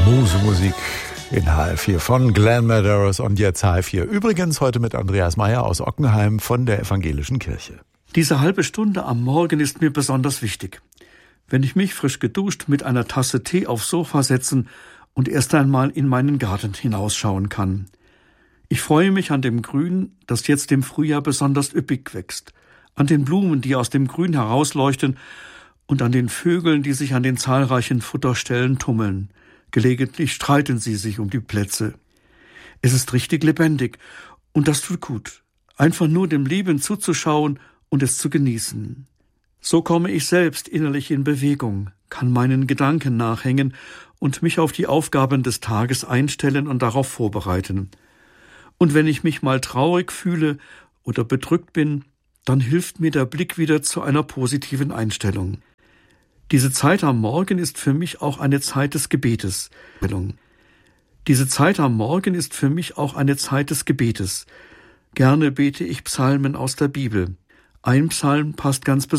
Musemusik in HR4 von Glenn Medeiros und jetzt HR4. Übrigens heute mit Andreas Meyer aus Ockenheim von der Evangelischen Kirche. Diese halbe Stunde am Morgen ist mir besonders wichtig. Wenn ich mich frisch geduscht mit einer Tasse Tee aufs Sofa setzen und erst einmal in meinen Garten hinausschauen kann. Ich freue mich an dem Grün, das jetzt im Frühjahr besonders üppig wächst, an den Blumen, die aus dem Grün herausleuchten und an den Vögeln, die sich an den zahlreichen Futterstellen tummeln. Gelegentlich streiten sie sich um die Plätze. Es ist richtig lebendig und das tut gut, einfach nur dem Leben zuzuschauen und es zu genießen. So komme ich selbst innerlich in Bewegung, kann meinen Gedanken nachhängen und mich auf die Aufgaben des Tages einstellen und darauf vorbereiten. Und wenn ich mich mal traurig fühle oder bedrückt bin, dann hilft mir der Blick wieder zu einer positiven Einstellung. Diese Zeit am Morgen ist für mich auch eine Zeit des Gebetes. Diese Zeit am Morgen ist für mich auch eine Zeit des Gebetes. Gerne bete ich Psalmen aus der Bibel. Ein Psalm passt ganz besonders.